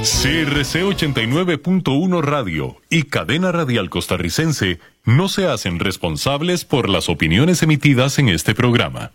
CRC 89.1 Radio y Cadena Radial Costarricense no se hacen responsables por las opiniones emitidas en este programa.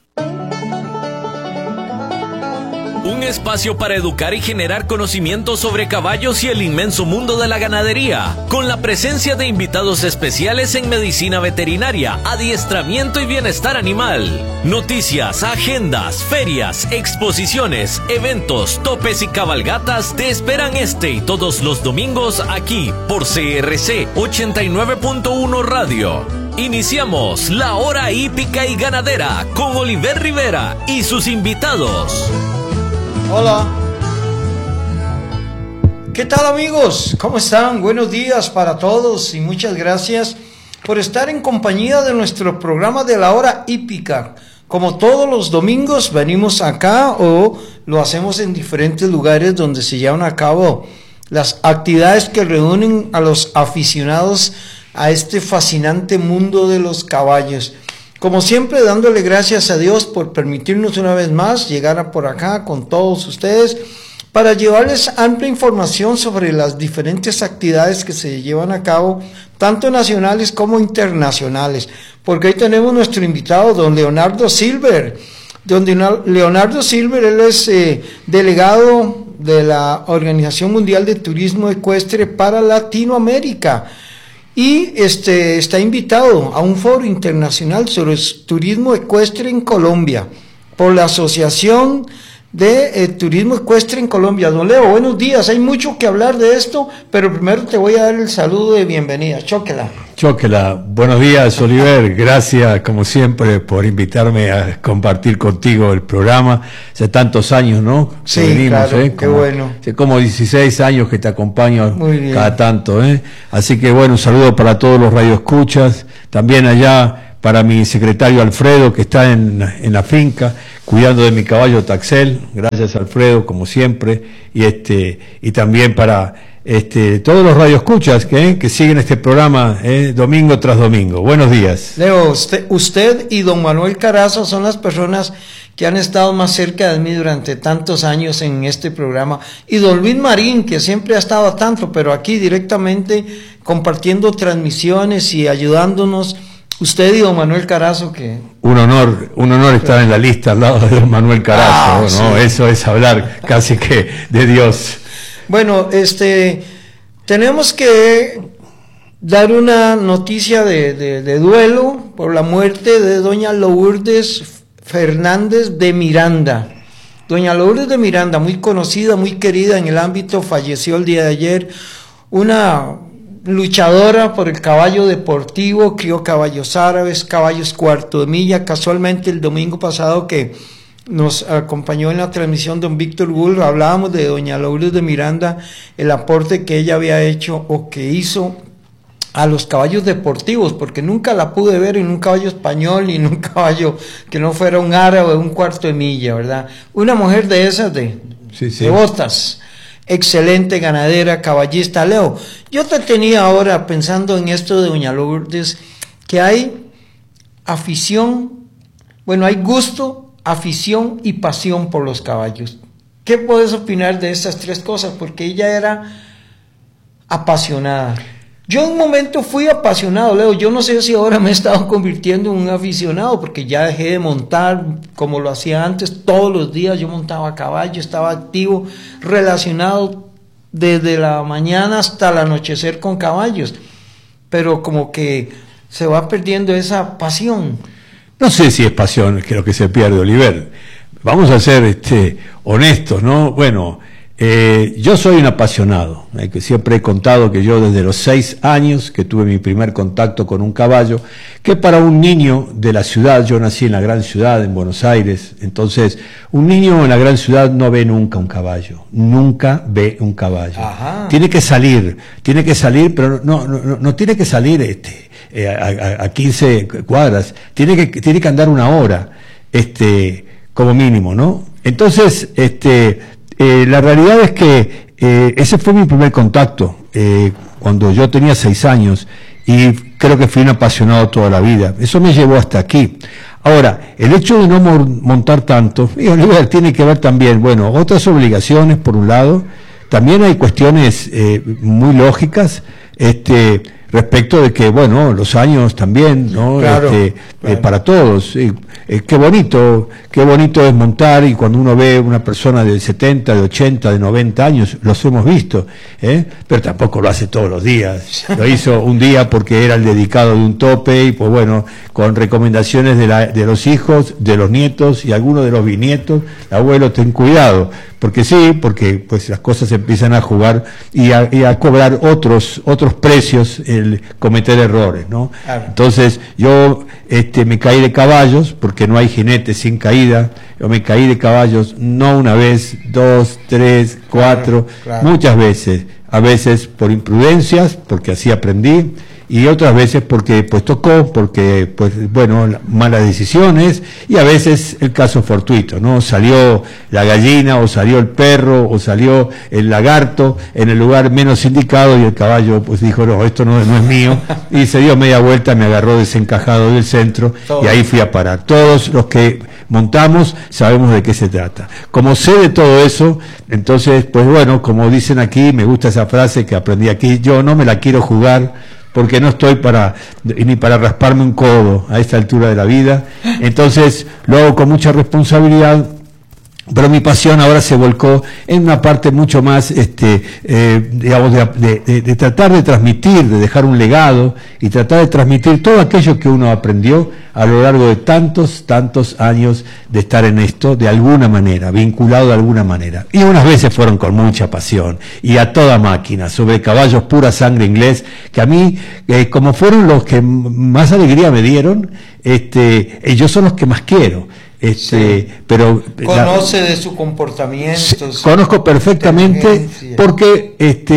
Un espacio para educar y generar conocimiento sobre caballos y el inmenso mundo de la ganadería, con la presencia de invitados especiales en medicina veterinaria, adiestramiento y bienestar animal. Noticias, agendas, ferias, exposiciones, eventos, topes y cabalgatas te esperan este y todos los domingos aquí por CRC 89.1 Radio. Iniciamos la hora hípica y ganadera con Oliver Rivera y sus invitados. Hola. ¿Qué tal, amigos? ¿Cómo están? Buenos días para todos y muchas gracias por estar en compañía de nuestro programa de la hora hípica. Como todos los domingos venimos acá o lo hacemos en diferentes lugares donde se llevan a cabo las actividades que reúnen a los aficionados a este fascinante mundo de los caballos. Como siempre, dándole gracias a Dios por permitirnos una vez más llegar por acá con todos ustedes para llevarles amplia información sobre las diferentes actividades que se llevan a cabo, tanto nacionales como internacionales. Porque hoy tenemos nuestro invitado, don Leonardo Silver. Don Leonardo Silver, él es delegado de la Organización Mundial de Turismo Ecuestre para Latinoamérica. Y está invitado a un foro internacional sobre turismo ecuestre en Colombia por la Asociación de Turismo Ecuestre en Colombia. Don Leo, buenos días. Hay mucho que hablar de esto, pero primero te voy a dar el saludo de bienvenida. Chóquela. Chóquela. Buenos días, Oliver. Gracias, como siempre, por invitarme a compartir contigo el programa. Hace tantos años, ¿no? Sí, venimos, claro, qué bueno. Hace como 16 años que te acompaño cada tanto, ¿eh? Así que, bueno, un saludo para todos los radioescuchas. También allá para mi secretario Alfredo, que está en la finca, cuidando de mi caballo Taxel. Gracias, Alfredo, como siempre. Y también para todos los radioescuchas que siguen este programa domingo tras domingo. Buenos días. Leo, usted y don Manuel Carazo son las personas que han estado más cerca de mí durante tantos años en este programa. Y don Luis Marín, que siempre ha estado tanto, pero aquí directamente compartiendo transmisiones y ayudándonos. Usted y don Manuel Carazo, que... Un honor estar en la lista al lado de don Manuel Carazo, ¿no? Sí. Eso es hablar casi que de Dios. Bueno, tenemos que dar una noticia de duelo por la muerte de doña Lourdes Fernández de Miranda. Doña Lourdes de Miranda, muy conocida, muy querida en el ámbito, falleció el día de ayer. Una luchadora por el caballo deportivo, crió caballos árabes, caballos cuarto de milla. Casualmente el domingo pasado que nos acompañó en la transmisión don Víctor Gull, hablábamos de doña Lourdes de Miranda, el aporte que ella había hecho o que hizo a los caballos deportivos, porque nunca la pude ver en un caballo español ni en un caballo que no fuera un árabe o un cuarto de milla, ¿verdad? Una mujer de esas de botas. Excelente ganadera, caballista. Leo, yo te tenía ahora pensando en esto de doña Lourdes, que hay afición, bueno, hay gusto, afición y pasión por los caballos. ¿Qué puedes opinar de estas tres cosas? Porque ella era apasionada. Yo en un momento fui apasionado, Leo. Yo no sé si ahora me he estado convirtiendo en un aficionado, porque ya dejé de montar como lo hacía antes. Todos los días yo montaba a caballo, estaba activo, relacionado desde la mañana hasta el anochecer con caballos. Pero como que se va perdiendo esa pasión. No sé si es pasión que lo que se pierde, Oliver. Vamos a ser honestos, ¿no? Bueno, yo soy un apasionado, que siempre he contado que yo desde los 6 años que tuve mi primer contacto con un caballo, que para un niño de la ciudad, yo nací en la gran ciudad, en Buenos Aires, entonces un niño en la gran ciudad no ve nunca un caballo, nunca ve un caballo. Ajá. Tiene que salir, pero no tiene que salir a 15 cuadras, tiene que andar 1 hora, como mínimo, ¿no? Entonces, la realidad es que ese fue mi primer contacto cuando yo tenía 6 años y creo que fui un apasionado toda la vida. Eso me llevó hasta aquí. Ahora, el hecho de no montar tanto, Oliver, tiene que ver también, bueno, otras obligaciones por un lado, también hay cuestiones muy lógicas, respecto de que, bueno, los años también, ¿no? Claro, claro. Para todos. Qué bonito es montar, y cuando uno ve una persona de 70, de 80, de 90 años, los hemos visto, pero tampoco lo hace todos los días. Lo hizo un día porque era el dedicado de un tope, y pues bueno, con recomendaciones de los hijos, de los nietos y algunos de los bisnietos, abuelo, ten cuidado. Porque sí, porque pues las cosas empiezan a jugar y a cobrar otros precios el cometer errores, ¿no? Claro. Entonces yo me caí de caballos, porque no hay jinete sin caída. Yo me caí de caballos no una vez, 2, 3, 4, claro. Muchas veces. A veces por imprudencias, porque así aprendí, y otras veces porque pues tocó, porque pues bueno, malas decisiones, y a veces el caso fortuito, ¿no? Salió la gallina, o salió el perro, o salió el lagarto en el lugar menos indicado, y el caballo pues dijo, no, esto no es mío, y se dio media vuelta, me agarró desencajado del centro, y ahí fui a parar. Todos los que montamos sabemos de qué se trata. Como sé de todo eso, entonces pues bueno, como dicen aquí, me gusta esa frase que aprendí aquí, yo no me la quiero jugar, porque no estoy ni para rasparme un codo a esta altura de la vida. Entonces lo hago con mucha responsabilidad, pero mi pasión ahora se volcó en una parte mucho más, digamos, de tratar de transmitir, de dejar un legado y tratar de transmitir todo aquello que uno aprendió a lo largo de tantos años de estar en esto, de alguna manera, vinculado de alguna manera. Y unas veces fueron con mucha pasión y a toda máquina, sobre caballos pura sangre inglés, que a mí, como fueron los que más alegría me dieron, ellos son los que más quiero. Sí. Pero conoce de su comportamiento. Conozco perfectamente, porque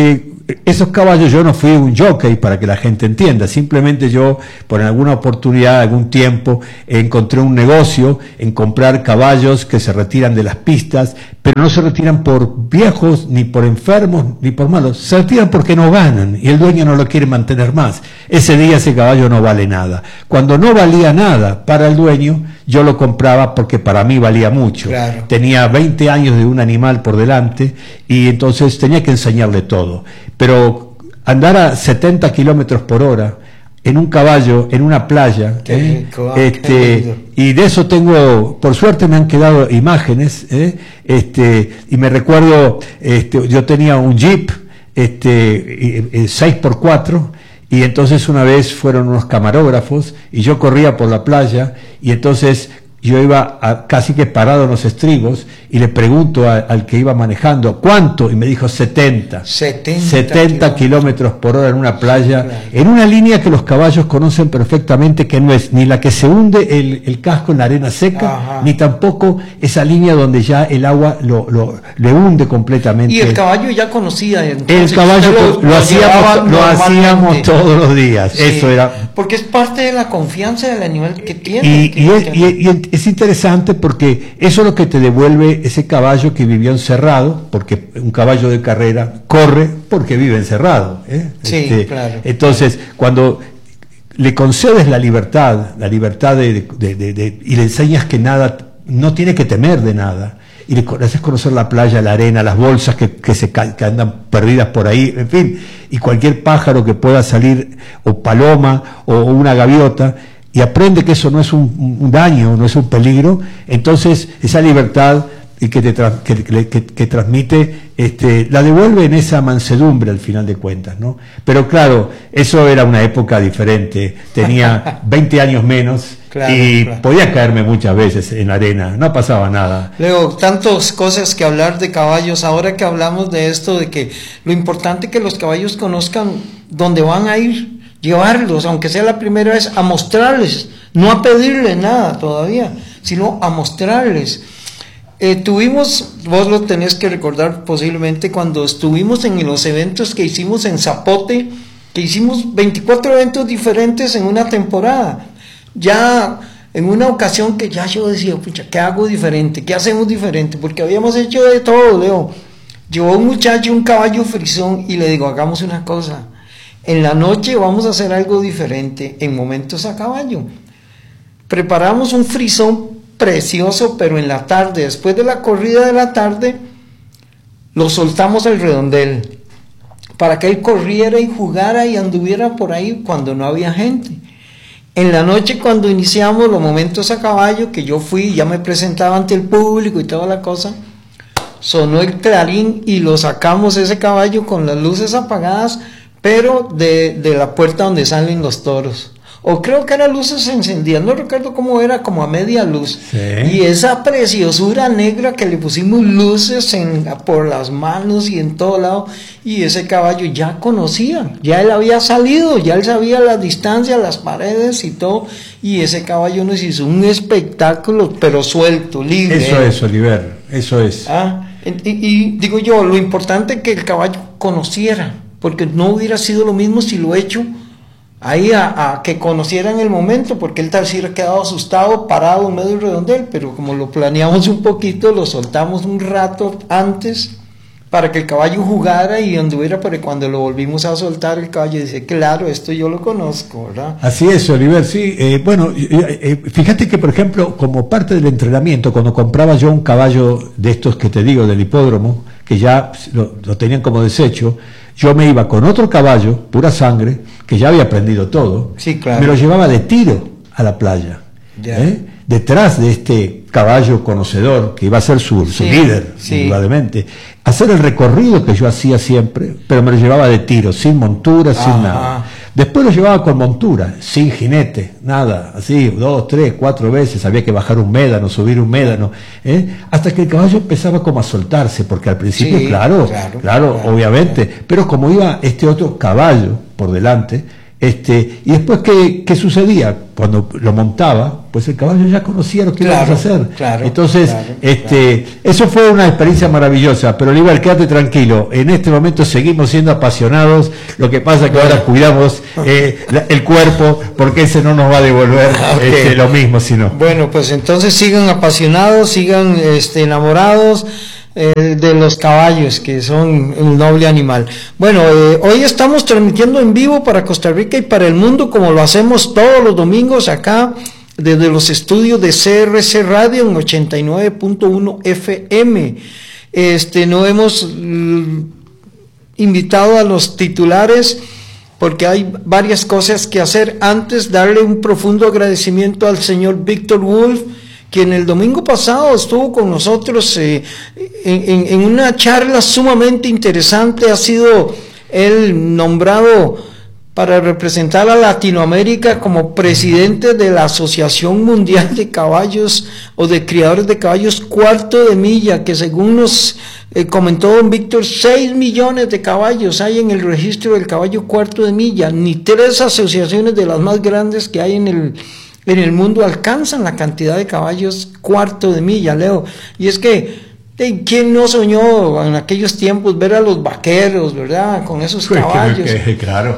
esos caballos, yo no fui un jockey, para que la gente entienda, simplemente yo por alguna oportunidad, algún tiempo, encontré un negocio en comprar caballos que se retiran de las pistas, pero no se retiran por viejos, ni por enfermos, ni por malos, se retiran porque no ganan y el dueño no lo quiere mantener más. Ese día ese caballo no vale nada. Cuando no valía nada para el dueño, yo lo compraba porque para mí valía mucho. Claro. Tenía 20 años de un animal por delante, y entonces tenía que enseñarle todo. Pero andar a 70 kilómetros por hora en un caballo, en una playa, y de eso tengo, por suerte me han quedado imágenes, y me recuerdo, yo tenía un Jeep, 6x4, y entonces una vez fueron unos camarógrafos y yo corría por la playa, y entonces yo iba casi que parado en los estribos, y le pregunto al que iba manejando, ¿cuánto? Y me dijo 70 kilómetros por hora en una playa, claro. En una línea que los caballos conocen perfectamente, que no es ni la que se hunde el casco en la arena seca, ajá, ni tampoco esa línea donde ya el agua le hunde completamente. Y el caballo ya conocía. El caballo lo hacíamos todos los días, sí, eso era. Porque es parte de la confianza del animal que tiene. Y es interesante, porque eso es lo que te devuelve ese caballo que vivió encerrado, porque un caballo de carrera corre porque vive encerrado, Sí, claro. Entonces, cuando le concedes la libertad y le enseñas que nada, no tiene que temer de nada, y le haces conocer la playa, la arena, las bolsas que andan perdidas por ahí, en fin, y cualquier pájaro que pueda salir, o paloma, o una gaviota, y aprende que eso no es un daño, no es un peligro, entonces esa libertad y que transmite, la devuelve en esa mansedumbre al final de cuentas, ¿no? Pero claro, eso era una época diferente, tenía 20 años menos, claro, y claro, podía caerme muchas veces en la arena, no pasaba nada. Leo, tantas cosas que hablar de caballos, ahora que hablamos de esto, de que lo importante es que los caballos conozcan dónde van a ir, llevarlos, aunque sea la primera vez, a mostrarles, no a pedirles nada todavía, sino a mostrarles. Tuvimos, vos lo tenés que recordar posiblemente, cuando estuvimos en los eventos que hicimos en Zapote, que hicimos 24 eventos diferentes en una temporada. Ya en una ocasión que ya yo decía, pucha, ¿qué hago diferente? ¿Qué hacemos diferente? Porque habíamos hecho de todo, Leo. Llevó un muchacho un caballo frisón y le digo, hagamos una cosa. En la noche vamos a hacer algo diferente en momentos a caballo. Preparamos un frisón precioso, pero en la tarde, después de la corrida de la tarde, lo soltamos al redondel para que él corriera y jugara y anduviera por ahí cuando no había gente. En la noche, cuando iniciamos los momentos a caballo, que yo fui, ya me presentaba ante el público y toda la cosa, sonó el clarín y lo sacamos ese caballo con las luces apagadas, pero de la puerta donde salen los toros. O creo que eran luces encendidas, no recuerdo cómo era, como a media luz. Sí. Y esa preciosura negra que le pusimos luces por las manos y en todo lado, y ese caballo ya conocía, ya él había salido, ya él sabía las distancias, las paredes y todo, y ese caballo nos hizo un espectáculo, pero suelto, libre. Eso es, Oliver, eso es. Y digo yo, lo importante es que el caballo conociera, porque no hubiera sido lo mismo si lo he hecho ahí a que conociera en el momento, porque él tal vez hubiera quedado asustado, parado en medio del redondel, pero como lo planeamos un poquito, lo soltamos un rato antes para que el caballo jugara y anduviera, pero cuando lo volvimos a soltar, el caballo dice, claro, esto yo lo conozco, ¿verdad? Así es, Oliver, sí. Bueno, fíjate que, por ejemplo, como parte del entrenamiento, cuando compraba yo un caballo de estos que te digo, del hipódromo, que ya lo tenían como desecho, yo me iba con otro caballo, pura sangre, que ya había aprendido todo, sí, claro. Me lo llevaba de tiro a la playa, detrás de este caballo conocedor, que iba a ser su líder, indudablemente, hacer el recorrido que yo hacía siempre, pero me lo llevaba de tiro, sin montura, sin nada. Después lo llevaba con montura, sin jinete, nada, así, 2, 3, 4 veces, había que bajar un médano, subir un médano, hasta que el caballo empezaba como a soltarse, porque al principio, claro, obviamente, pero como iba este otro caballo por delante, y después, ¿qué sucedía? Cuando lo montaba, pues el caballo ya conocía lo que íbamos a hacer. Entonces, eso fue una experiencia maravillosa. Pero, Oliver, quédate tranquilo. En este momento seguimos siendo apasionados. Lo que pasa es que ahora cuidamos el cuerpo, porque ese no nos va a devolver lo mismo, sino. Bueno, pues entonces sigan apasionados, sigan enamorados de los caballos, que son un noble animal. Bueno, hoy estamos transmitiendo en vivo para Costa Rica y para el mundo, como lo hacemos todos los domingos acá desde los estudios de CRC Radio en 89.1 FM. No hemos invitado a los titulares porque hay varias cosas que hacer. Antes, darle un profundo agradecimiento al señor Víctor Wolf, quien el domingo pasado estuvo con nosotros en una charla sumamente interesante. Ha sido él nombrado para representar a Latinoamérica como presidente de la Asociación Mundial de Caballos o de Criadores de Caballos Cuarto de Milla, que según nos comentó don Víctor, 6 millones de caballos hay en el registro del caballo cuarto de milla. Ni 3 asociaciones de las más grandes que hay en el mundo alcanzan la cantidad de caballos cuarto de milla, Leo. Y es que, ¿quién no soñó en aquellos tiempos ver a los vaqueros, verdad? Con esos caballos. Claro.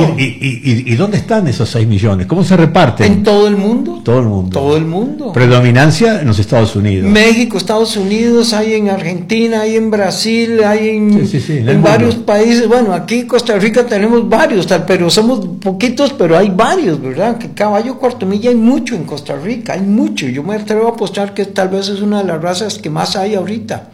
¿Y dónde están esos 6 millones? ¿Cómo se reparten? En todo el mundo. Todo el mundo. Todo el mundo. Predominancia en los Estados Unidos. México, Estados Unidos, hay en Argentina, hay en Brasil, hay en varios países. Bueno, aquí en Costa Rica tenemos varios, pero somos poquitos, pero hay varios, ¿verdad? Que caballo cuarto milla hay mucho en Costa Rica, hay mucho. Yo me atrevo a apostar que tal vez es una de las razas que más hay ahorita.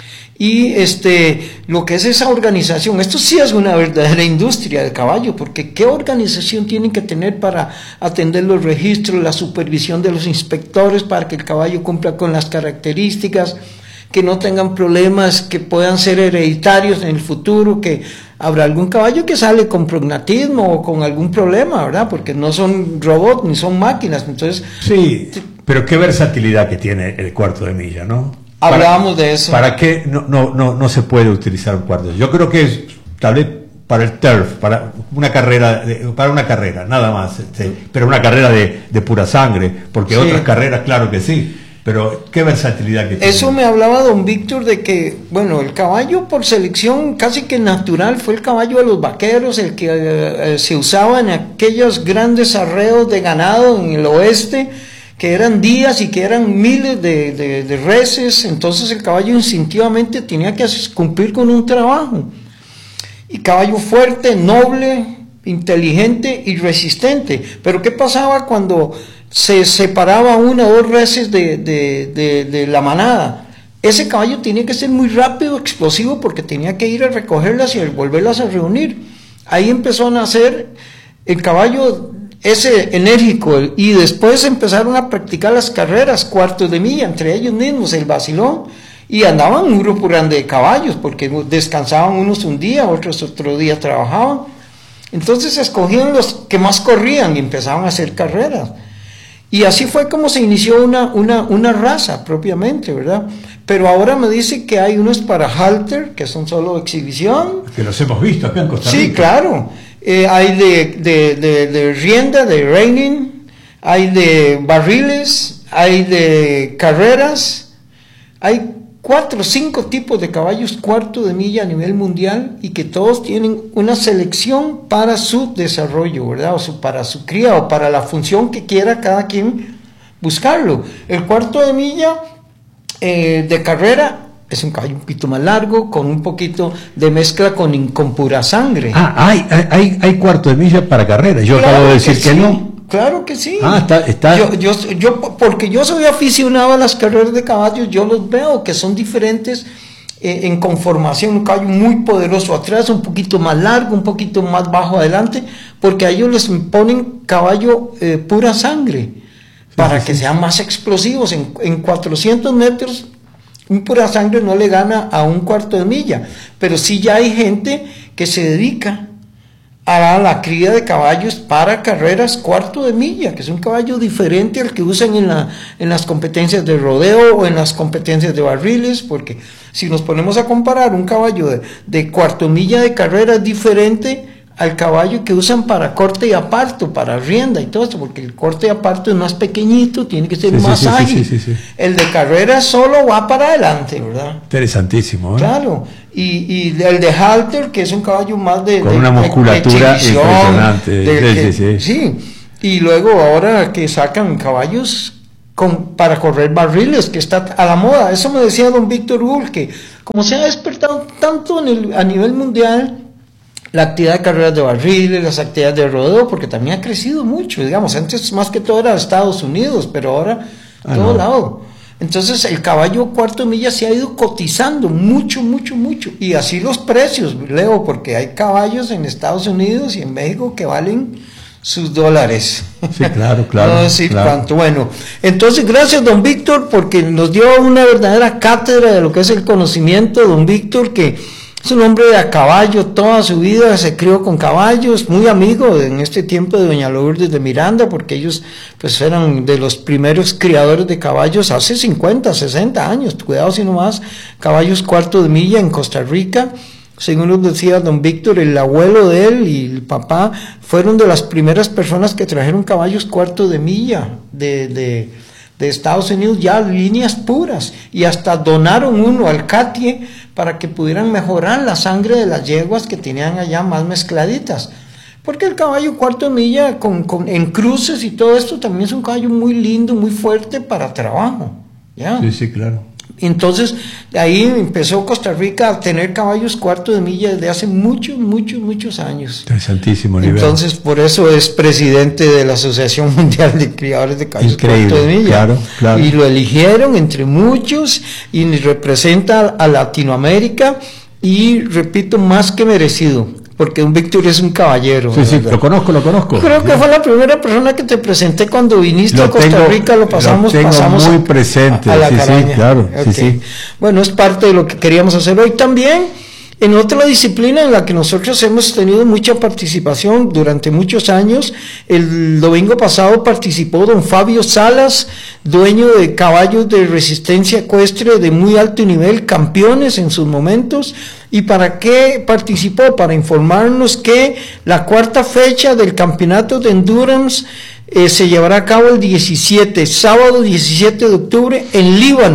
Y lo que es esa organización, esto sí es una verdadera industria del caballo, porque ¿qué organización tienen que tener para atender los registros, la supervisión de los inspectores, para que el caballo cumpla con las características, que no tengan problemas que puedan ser hereditarios en el futuro, que habrá algún caballo que sale con prognatismo o con algún problema, ¿verdad? Porque no son robots ni son máquinas, entonces... Sí, pero qué versatilidad que tiene el cuarto de milla, ¿no? Hablábamos de eso. ¿Para qué no se puede utilizar un cuarto? Yo creo que es tal vez para el turf, para una carrera, nada más, pero una carrera de pura sangre, porque otras carreras, claro que sí, pero qué versatilidad que tiene. Eso me hablaba don Víctor de que, bueno, el caballo por selección casi que natural fue el caballo de los vaqueros, el que se usaba en aquellos grandes arreos de ganado en el oeste, que eran días y que eran miles de reses. Entonces el caballo instintivamente tenía que cumplir con un trabajo. Y caballo fuerte, noble, inteligente y resistente. Pero ¿qué pasaba cuando se separaba 1 o 2 reses de la manada? ese caballo tenía que ser muy rápido, explosivo, porque tenía que ir a recogerlas y a volverlas a reunir. Ahí empezó a nacer el caballo ese enérgico, y después empezaron a practicar las carreras, cuartos de milla, entre ellos mismos, el vacilón, y andaban un grupo grande de caballos, porque descansaban unos un día, otros otro día trabajaban. Entonces escogían los que más corrían y empezaban a hacer carreras. Y así fue como se inició una raza propiamente, ¿verdad? Pero ahora me dice que hay unos para halter, que son solo exhibición. Que los hemos visto acá en Costa Rica. Sí, claro. Hay de rienda, de reining, hay de barriles, hay de carreras, hay 4 o 5 tipos de caballos cuarto de milla a nivel mundial, y que todos tienen una selección para su desarrollo, ¿verdad? Para su cría o para la función que quiera cada quien buscarlo. El cuarto de milla de carrera es un caballo un poquito más largo, con un poquito de mezcla con pura sangre. Hay cuarto de milla para carrera. Yo acabo de decir que no. Claro que sí. Está. Porque yo soy aficionado a las carreras de caballos, yo los veo que son diferentes en conformación. Un caballo muy poderoso atrás, un poquito más largo, un poquito más bajo adelante, porque a ellos les ponen caballo pura sangre, para que sean más explosivos. En 400 metros, un pura sangre no le gana a un cuarto de milla, pero sí ya hay gente que se dedica a la cría de caballos para carreras cuarto de milla, que es un caballo diferente al que usan en las competencias de rodeo o en las competencias de barriles, porque si nos ponemos a comparar, un caballo de cuarto milla de carrera es diferente al caballo que usan para corte y aparto, para rienda y todo esto, porque el corte y aparto es más pequeñito, tiene que ser más ágil. Sí. El de carrera solo va para adelante, ¿verdad? Interesantísimo, ¿eh? Claro. Y el de halter, que es un caballo más de con una musculatura impresionante. Sí. Y luego ahora que sacan caballos para correr barriles, que está a la moda. Eso me decía don Víctor Bull, que como se ha despertado tanto a nivel mundial la actividad de carreras de barriles, las actividades de rodeo, porque también ha crecido mucho, digamos. Antes más que todo era Estados Unidos, pero ahora todo lado. Entonces el caballo cuarto de milla se ha ido cotizando mucho. Y así los precios, Leo, porque hay caballos en Estados Unidos y en México que valen sus dólares. Sí, claro. No decir cuánto. Bueno, entonces gracias don Víctor, porque nos dio una verdadera cátedra de lo que es el conocimiento. Don Víctor, que es un hombre de a caballo, toda su vida se crió con caballos, muy amigo en este tiempo de doña Lourdes de Miranda, porque ellos pues eran de los primeros criadores de caballos hace 50, 60 años, cuidado si no más, caballos cuarto de milla en Costa Rica. Según nos decía don Víctor, el abuelo de él y el papá fueron de las primeras personas que trajeron caballos cuarto de milla de Estados Unidos, ya líneas puras, y hasta donaron uno al CATIE para que pudieran mejorar la sangre de las yeguas que tenían allá más mezcladitas, porque el caballo cuarto de milla en cruces y todo esto también es un caballo muy lindo, muy fuerte para trabajo, ¿ya? Sí, claro. Entonces, de ahí empezó Costa Rica a tener caballos cuarto de milla desde hace muchos años. Interesantísimo, nivel. Entonces, por eso es presidente de la Asociación Mundial de Criadores de Caballos cuarto de milla. Claro. Y lo eligieron entre muchos y representa a Latinoamérica y, repito, más que merecido. Porque don Víctor es un caballero. Sí, lo conozco. Creo que fue la primera persona que te presenté cuando viniste a Costa Rica, lo pasamos muy presente. A la caraña. Claro. Okay. Sí. Bueno, es parte de lo que queríamos hacer hoy también. En otra disciplina en la que nosotros hemos tenido mucha participación durante muchos años, el domingo pasado participó don Fabio Salas, dueño de caballos de resistencia ecuestre de muy alto nivel, campeones en sus momentos. ¿Y para qué participó? Para informarnos que la cuarta fecha del campeonato de endurance se llevará a cabo el sábado 17 de octubre en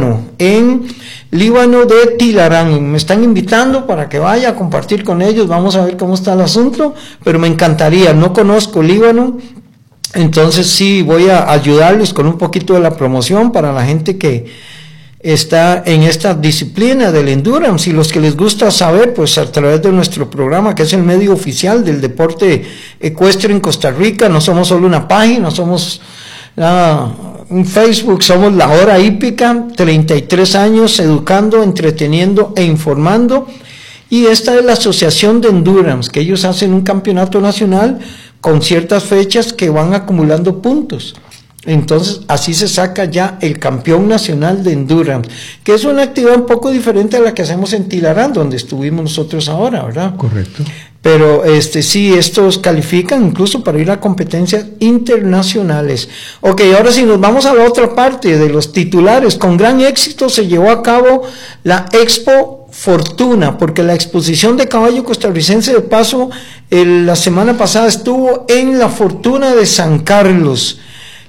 Líbano de Tilarán. Me están invitando para que vaya a compartir con ellos, vamos a ver cómo está el asunto, pero me encantaría, no conozco Líbano, entonces sí voy a ayudarles con un poquito de la promoción para la gente que está en esta disciplina del endurance, y los que les gusta saber, pues a través de nuestro programa, que es el medio oficial del deporte ecuestre en Costa Rica. No somos solo una página, somos un Facebook, somos La Hora Hípica, 33 años educando, entreteniendo e informando. Y esta es la asociación de endurance, que ellos hacen un campeonato nacional con ciertas fechas que van acumulando puntos. Entonces, así se saca ya el campeón nacional de endurance, que es una actividad un poco diferente a la que hacemos en Tilarán, donde estuvimos nosotros ahora, ¿verdad? Correcto. Pero sí, estos califican incluso para ir a competencias internacionales. Ok, ahora sí nos vamos a la otra parte de los titulares. Con gran éxito se llevó a cabo la Expo Fortuna, porque la exposición de caballo costarricense de paso la semana pasada estuvo en la Fortuna de San Carlos.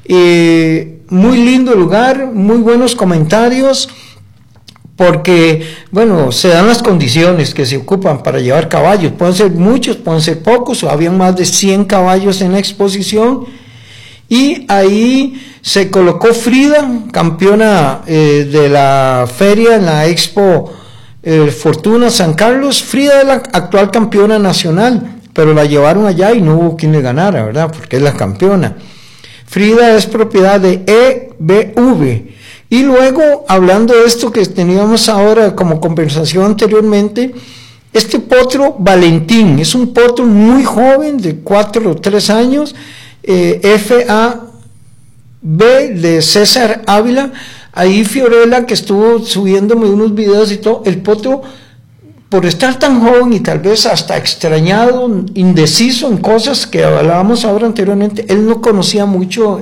Muy lindo lugar, muy buenos comentarios, porque, bueno, se dan las condiciones que se ocupan para llevar caballos. Pueden ser muchos, pueden ser pocos, habían más de 100 caballos en la exposición, y ahí se colocó Frida, campeona de la feria en la Expo Fortuna San Carlos. Frida es la actual campeona nacional, pero la llevaron allá y no hubo quien le ganara, ¿verdad? Porque es la campeona. Frida es propiedad de EBV. Y luego, hablando de esto que teníamos ahora como conversación anteriormente, este potro Valentín, es un potro muy joven, de 4 o 3 años, FAB de César Ávila. Ahí Fiorella, que estuvo subiéndome unos videos y todo, el potro, por estar tan joven y tal vez hasta extrañado, indeciso en cosas que hablábamos ahora anteriormente, él no conocía mucho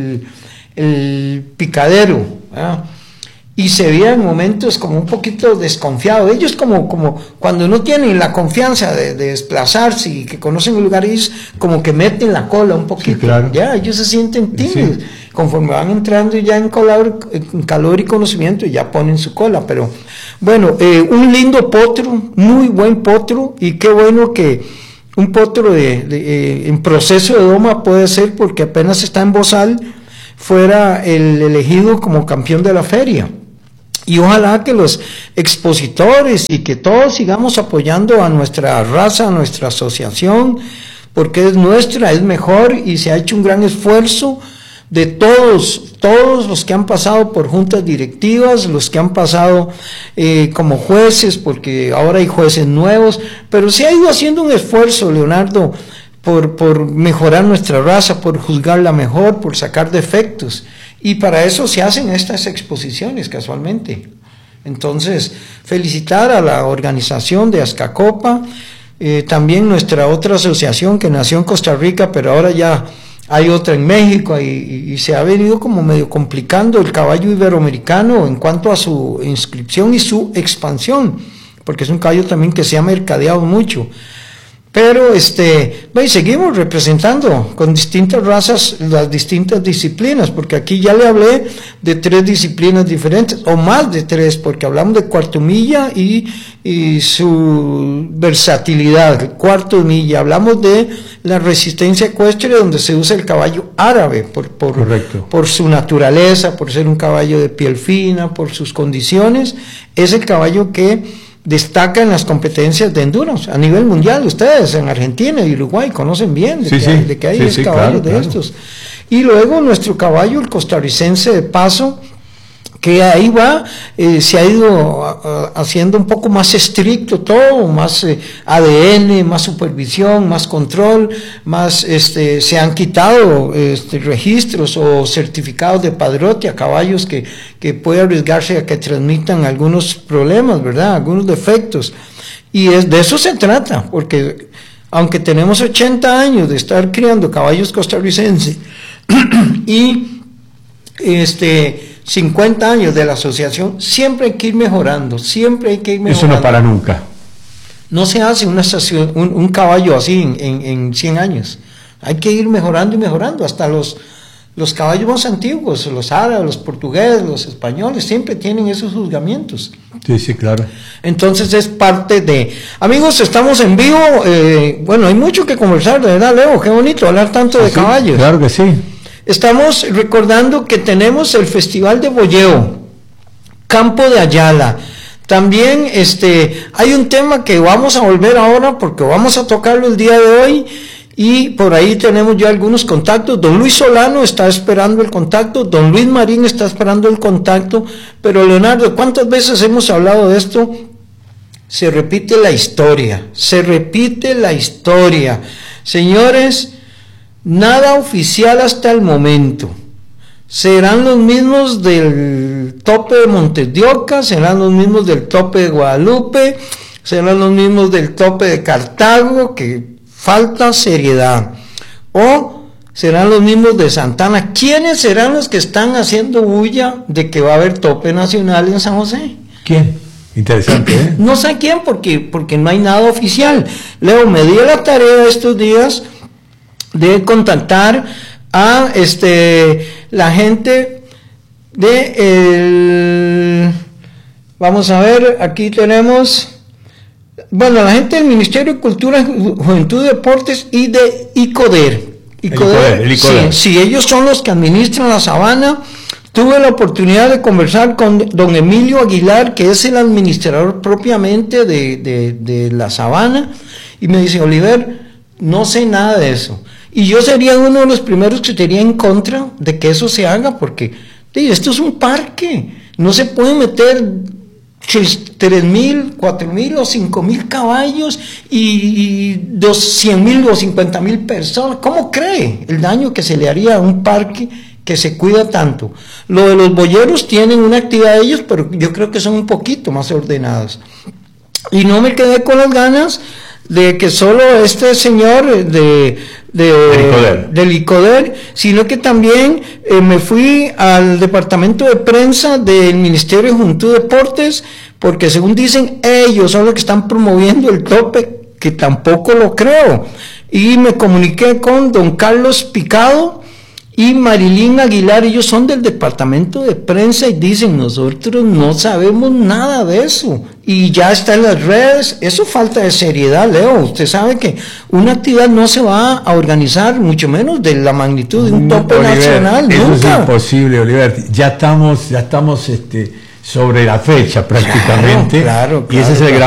el picadero, ¿verdad? Y se veía en momentos como un poquito desconfiado. Ellos como cuando no tienen la confianza de desplazarse y que conocen el lugar, ellos como que meten la cola un poquito. Sí, claro. Ya, ellos se sienten tímidos. Sí. Conforme van entrando ya en calor y conocimiento, ya ponen su cola. Pero bueno, un lindo potro, muy buen potro, y qué bueno que un potro en proceso de doma puede ser, porque apenas está en bozal, fuera el elegido como campeón de la feria. Y ojalá que los expositores y que todos sigamos apoyando a nuestra raza, a nuestra asociación, porque es nuestra, es mejor, y se ha hecho un gran esfuerzo de todos los que han pasado por juntas directivas, los que han pasado como jueces, porque ahora hay jueces nuevos, pero se ha ido haciendo un esfuerzo, Leonardo, por mejorar nuestra raza, por juzgarla mejor, por sacar defectos. Y para eso se hacen estas exposiciones casualmente. Entonces, felicitar a la organización de Azcacopa, también nuestra otra asociación que nació en Costa Rica, pero ahora ya hay otra en México, y se ha venido como medio complicando el caballo iberoamericano en cuanto a su inscripción y su expansión, porque es un caballo también que se ha mercadeado mucho. Pero seguimos representando con distintas razas las distintas disciplinas, porque aquí ya le hablé de 3 disciplinas diferentes, o más de 3, porque hablamos de cuarto milla y su versatilidad. Cuarto milla, hablamos de la resistencia ecuestre, donde se usa el caballo árabe por su naturaleza, por ser un caballo de piel fina, por sus condiciones. Es el caballo que destaca en las competencias de endurance a nivel mundial. Ustedes en Argentina y Uruguay conocen bien de que hay caballos de estos. Y luego nuestro caballo, el costarricense de paso, que ahí va, se ha ido haciendo un poco más estricto todo, más ADN, más supervisión, más control, más se han quitado registros o certificados de padrote a caballos que puede arriesgarse a que transmitan algunos problemas, ¿verdad? Algunos defectos. Y de eso se trata, porque aunque tenemos 80 años de estar criando caballos costarricenses y 50 años de la asociación, siempre hay que ir mejorando, Eso no para nunca. No se hace un caballo así en 100 años. Hay que ir mejorando y mejorando. Hasta los caballos más antiguos, los árabes, los portugueses, los españoles, siempre tienen esos juzgamientos. Sí, claro. Entonces es parte de... Amigos, estamos en vivo. Bueno, hay mucho que conversar, de verdad, Leo. Qué bonito hablar tanto de caballos. Claro que sí. Estamos recordando que tenemos el Festival de Bolleo, Campo de Ayala. También hay un tema que vamos a volver ahora, porque vamos a tocarlo el día de hoy, y por ahí tenemos ya algunos contactos. Don Luis Solano está esperando el contacto, don Luis Marín está esperando el contacto, pero Leonardo, ¿cuántas veces hemos hablado de esto? Se repite la historia, Señores, nada oficial hasta el momento. Serán los mismos del tope de Montes de Oca, serán los mismos del tope de Guadalupe, serán los mismos del tope de Cartago, que falta seriedad. O serán los mismos de Santana. ¿Quiénes serán los que están haciendo bulla de que va a haber tope nacional en San José? ¿Quién? Interesante, ¿eh? No sé quién, porque no hay nada oficial. Leo, me di la tarea estos días de contactar a la gente de vamos a ver, aquí tenemos, bueno, la gente del Ministerio de Cultura, Juventud y Deportes y de ICODER. El ICODER. Sí, ellos son los que administran la Sabana. Tuve la oportunidad de conversar con don Emilio Aguilar, que es el administrador propiamente de la Sabana, y me dice: Oliver, no sé nada de eso. Y yo sería uno de los primeros que estaría en contra de que eso se haga, porque esto es un parque, no se puede meter 3,000, 4,000 o 5,000 caballos y 100,000 o 50,000 personas. ¿Cómo cree el daño que se le haría a un parque que se cuida tanto? Lo de los boyeros tienen una actividad de ellos, pero yo creo que son un poquito más ordenados. Y no me quedé con las ganas de que solo este señor del ICODER, sino que también me fui al departamento de prensa del Ministerio de Juventud y Deportes, porque según dicen, ellos son los que están promoviendo el tope, que tampoco lo creo. Y me comuniqué con don Carlos Picado y Marilyn Aguilar. Ellos son del departamento de prensa y dicen: nosotros no sabemos nada de eso, y ya está en las redes. Eso falta de seriedad, Leo. Usted sabe que una actividad no se va a organizar, mucho menos de la magnitud de un tope nacional, eso nunca. Es imposible, Oliver. Ya estamos sobre la fecha prácticamente, claro, y ese es el gran